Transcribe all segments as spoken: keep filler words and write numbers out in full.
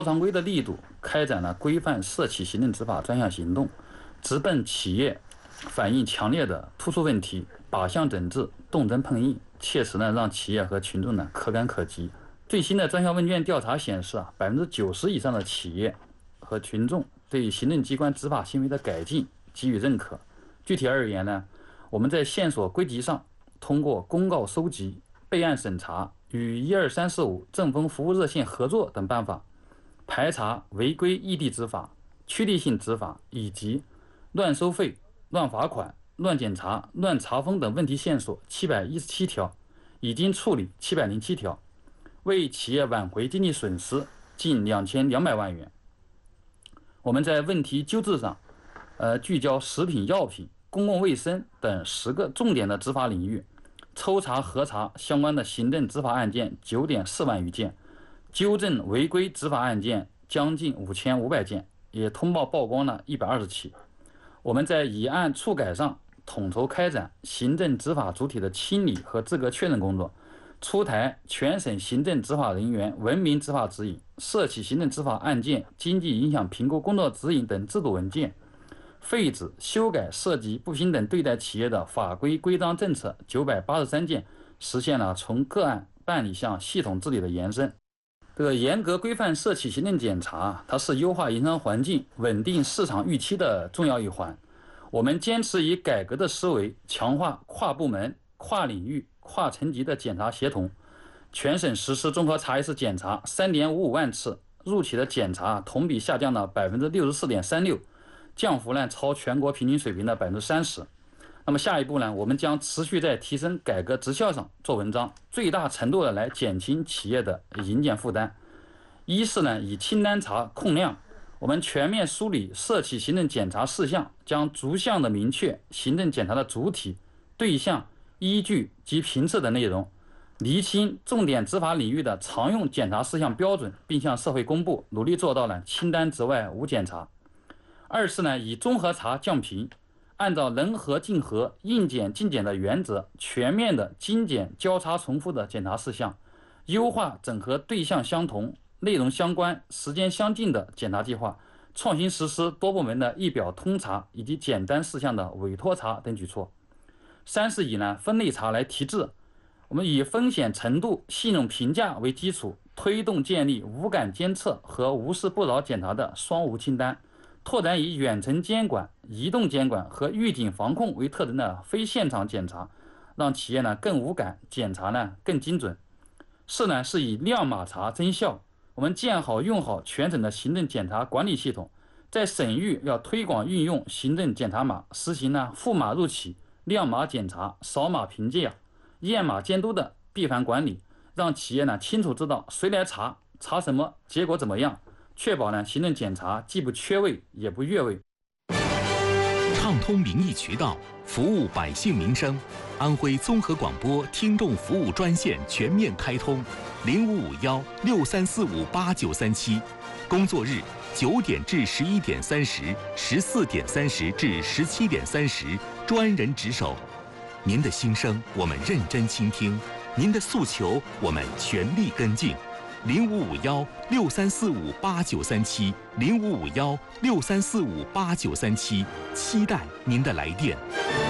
常规的力度，开展了规范涉企行政执法专项行动，直奔企业反映强烈的突出问题，靶向整治，动真碰硬，切实呢让企业和群众呢可感可及。最新的专项问卷调查显示啊，百分之九十以上的企业和群众对行政机关执法行为的改进给予认可。具体而言呢，我们在线索归集上，通过公告收集、备案审查、与一二三四五政风服务热线合作等办法，排查违规异地执法、趋利性执法以及乱收费、乱罚款、乱检查、乱查封等问题线索七百一十七条，已经处理七百零七条，为企业挽回经济损失近两千两百万元。我们在问题纠治上，呃，聚焦食品药品、公共卫生等十个重点的执法领域，抽查核查相关的行政执法案件九点四万余件，纠正违规执法案件将近五千五百件，也通报曝光了一百二十起。我们在以案处改上统筹开展行政执法主体的清理和资格确认工作，出台全省行政执法人员文明执法指引、涉企行政执法案件经济影响评估工作指引等制度文件，废止、修改涉及不平等对待企业的法规规章政策九百八十三件，实现了从个案办理向系统治理的延伸。这个严格规范涉企行政检查，它是优化营商环境、稳定市场预期的重要一环。我们坚持以改革的思维，强化跨部门、跨领域、跨层级的检查协同，全省实施综合查一次检查三点五五万次，入企的检查同比下降了百分之六十四点三六，降幅呢超全国平均水平的百分之三十。那么下一步呢，我们将持续在提升改革绩效上做文章，最大程度的来减轻企业的营检负担。一是呢，以清单查控量，我们全面梳理涉企行政检查事项，将逐项的明确行政检查的主体、对象、依据及频次的内容，厘清重点执法领域的常用检查事项标准，并向社会公布，努力做到了清单之外无检查。二是呢，以综合查降频，按照人核竞合、应检尽检的原则，全面的精简交叉重复的检查事项，优化整合对象相同、内容相关、时间相近的检查计划，创新实施多部门的一表通查以及简单事项的委托查等举措。三是以呢分类查来提质，我们以风险程度、信用评价为基础，推动建立无感监测和无事不扰检查的双无清单，拓展以远程监管、移动监管和预警防控为特征的非现场检查，让企业呢更无感，检查呢更精准。四呢是以亮码查增效，我们建好用好全省的行政检查管理系统，在省域要推广运用行政检查码，实行呢赋码入企、亮码检查、扫码评价、验码监督的闭环管理，让企业呢清楚知道谁来查、查什么、结果怎么样，确保呢行政检查既不缺位也不越位。 畅通民意渠道，服务百姓民生。安徽综合广播听众服务专线全面开通，零五五幺六三四五八九三七，工作日九点至十一点三十，十四点三十至十七点三十，专人值守。您的心声我们认真倾听，您的诉求我们全力跟进。零五五幺六三四五八九三七，零五五幺六三四五八九三七，期待您的来电。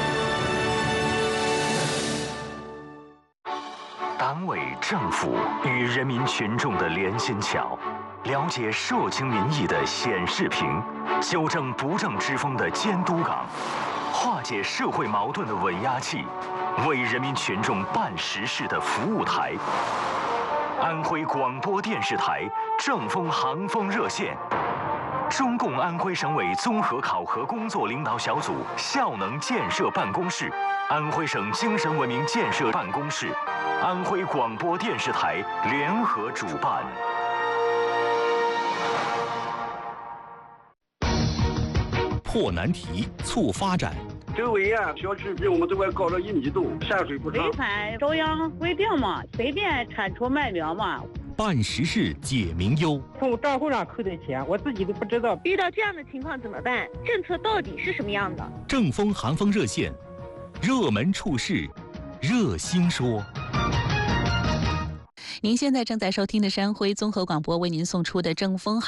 党委政府与人民群众的连心桥，了解社情民意的显示屏，纠正不正之风的监督岗，化解社会矛盾的稳压器，为人民群众办实事的服务台。安徽广播电视台正风航风热线，中共安徽省委综合考核工作领导小组效能建设办公室、安徽省精神文明建设办公室、安徽广播电视台联合主办。 破难题，促发展。 周围啊，小区比我们这块高了一米多，下水不畅。 违反中央规定嘛，随便铲除卖苗嘛。 办实事解民忧。 从账户上扣的钱，我自己都不知道。 遇到这样的情况怎么办？政策到底是什么样的？ 正风寒风热线，热门处事，热心说。 您现在正在收听的是安徽综合广播为您送出的正风